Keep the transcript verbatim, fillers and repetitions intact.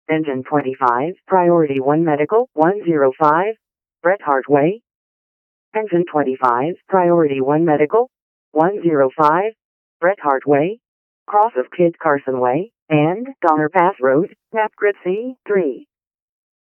Engine twenty-five, Priority one Medical, one oh five, Bret Harte Way. Engine twenty-five, Priority one Medical, one oh five, Bret Harte Way, cross of Kit Carson Way, and Donner Pass Road, Napgrid C three.